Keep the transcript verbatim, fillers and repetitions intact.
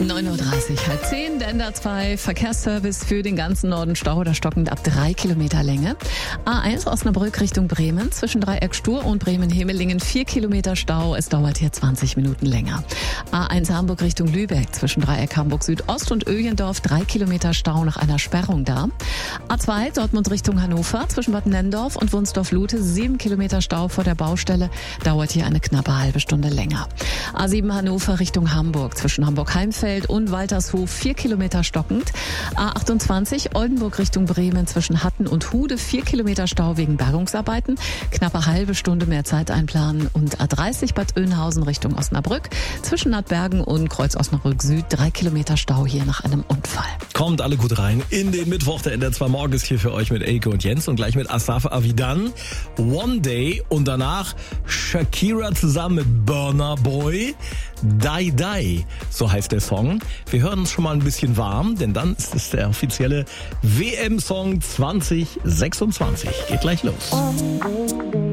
neun Uhr dreißig, halb zehn, der N D R zwei Verkehrsservice für den ganzen Norden. Stau oder stockend ab drei Kilometer Länge. A eins Osnabrück Richtung Bremen, zwischen Dreieck Stur und Bremen-Hemelingen vier Kilometer Stau. Es dauert hier zwanzig Minuten länger. A eins Hamburg Richtung Lübeck, zwischen Dreieck Hamburg Südost und Öjendorf drei Kilometer Stau nach einer Sperrung da. A zwei Dortmund Richtung Hannover, zwischen Bad Nenndorf und Wunsdorf-Lute sieben Kilometer Stau vor der Baustelle. Dauert hier eine knappe halbe Stunde länger. A sieben Hannover Richtung Hamburg, zwischen Hamburg-Heimfeld und Waltershof vier Kilometer stockend. A achtundzwanzig Oldenburg Richtung Bremen, zwischen Hatten und Hude vier Kilometer Stau wegen Bergungsarbeiten. Knappe halbe Stunde mehr Zeit einplanen. Und A dreißig Bad Oeynhausen Richtung Osnabrück, zwischen Nadbergen und Kreuz Osnabrück Süd drei Kilometer Stau hier nach einem Unfall. Kommt alle gut rein in den Mittwoch. Der N D R zwei Morgen ist hier für euch mit Elke und Jens und gleich mit Asaf Avidan. One Day und danach Shakira zusammen mit Burna Boy. Die Die, so heißt der Song. Wir hören uns schon mal ein bisschen warm, denn dann ist es der offizielle W M-Song zwanzig sechsundzwanzig. Geht gleich los.